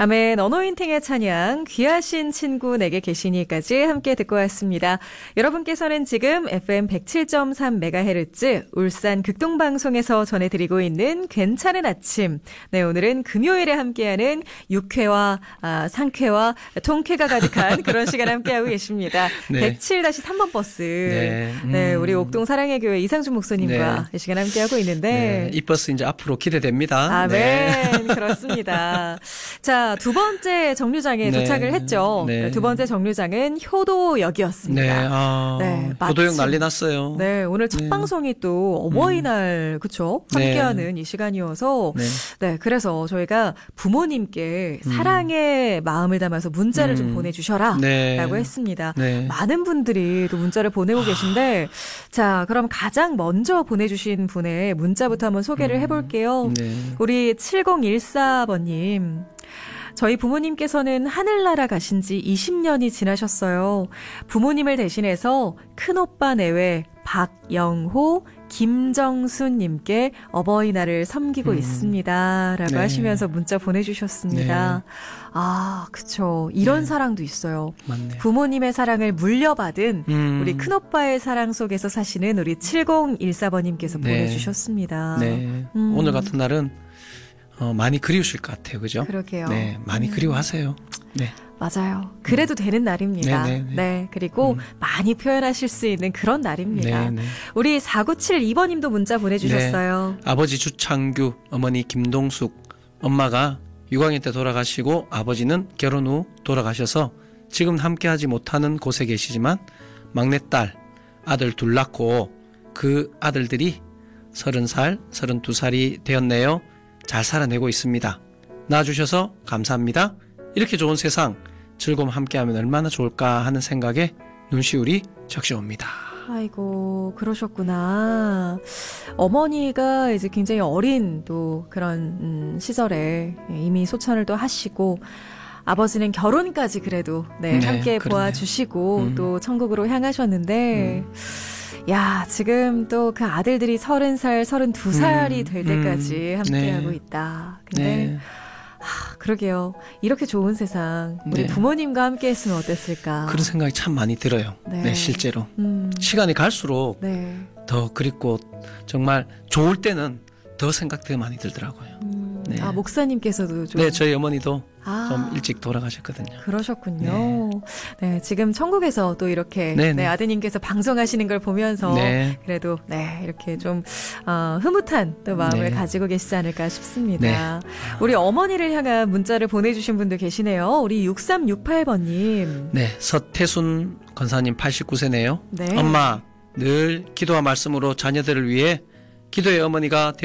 아멘 언어인팅의 찬양 귀하신 친구 내게 계시니까지 함께 듣고 왔습니다. 여러분께서는 지금 FM 107.3MHz 울산 극동방송에서 전해드리고 있는 괜찮은 아침. 네, 오늘은 금요일에 함께하는 육회와 상쾌와 통쾌가 가득한 그런 시간 함께하고 계십니다. 네. 107-3번 버스. 네. 네, 우리 옥동 사랑의 교회 이상준 목사님과 네. 이 시간 함께하고 있는데 네, 이 버스 이제 앞으로 기대됩니다. 아멘. 네. 그렇습니다. 자, 두 번째 정류장에 네. 도착을 했죠. 네. 두 번째 정류장은 효도역이었습니다. 네, 마침. 효도역 난리 났어요. 네, 오늘 첫 네. 방송이 또 어버이날, 그쵸? 함께하는 네. 이 시간이어서, 네. 네, 그래서 저희가 부모님께 사랑의 마음을 담아서 문자를 좀 보내주셔라. 네. 라고 했습니다. 네. 많은 분들이 또 문자를 보내고 계신데, 자, 그럼 가장 먼저 보내주신 분의 문자부터 한번 소개를 해볼게요. 네. 우리 7014번님. 저희 부모님께서는 하늘나라 가신 지 20년이 지나셨어요. 부모님을 대신해서 큰오빠 내외 박영호, 김정순님께 어버이날을 섬기고 있습니다. 라고 네. 하시면서 문자 보내주셨습니다. 네. 아, 그쵸. 이런 네. 사랑도 있어요. 맞네요. 부모님의 사랑을 물려받은 우리 우리 큰오빠의 사랑 속에서 사시는 우리 7014번님께서 네. 보내주셨습니다. 네. 오늘 같은 날은 많이 그리우실 것 같아요. 그죠? 그러게요. 네, 많이 그리워하세요. 네. 맞아요. 그래도 되는 날입니다. 네네네. 네, 그리고 많이 표현하실 수 있는 그런 날입니다. 네네. 우리 4972번님도 문자 보내주셨어요. 아버지 주창규, 어머니 김동숙, 엄마가 유광일 때 돌아가시고 아버지는 결혼 후 돌아가셔서 지금 함께하지 못하는 곳에 계시지만 막내딸, 아들 둘 낳고 그 아들들이 30살, 32살이 되었네요. 잘 살아내고 있습니다. 낳아주셔서 감사합니다. 이렇게 좋은 세상 즐거움 함께하면 얼마나 좋을까 하는 생각에 눈시울이 적셔옵니다. 아이고, 그러셨구나. 어머니가 이제 굉장히 어린 또 그런 시절에 이미 소천을 또 하시고 아버지는 결혼까지 그래도 네, 함께 그러네요. 보아주시고 또 천국으로 향하셨는데 야, 지금 또 그 아들들이 30살, 32살이 될 때까지 함께하고 네. 있다. 근데 네. 그러게요. 이렇게 좋은 세상 우리 네. 부모님과 함께 했으면 어땠을까. 그런 생각이 참 많이 들어요. 네. 네, 실제로. 시간이 갈수록 네. 더 그립고 정말 좋을 때는 더 생각이 많이 들더라고요. 네. 아, 목사님께서도 좀. 네, 저희 어머니도 아, 좀 일찍 돌아가셨거든요. 그러셨군요. 네, 지금 천국에서 또 이렇게 네, 네, 네. 아드님께서 방송하시는 걸 보면서 네. 그래도 네, 이렇게 좀 흐뭇한 또 마음을 네. 가지고 계시지 않을까 싶습니다. 네. 우리 어머니를 향한 문자를 보내주신 분도 계시네요. 우리 6368번님. 네, 서태순 권사님 89세네요. 네. 엄마, 늘 기도와 말씀으로 자녀들을 위해 기도의 어머니가 되어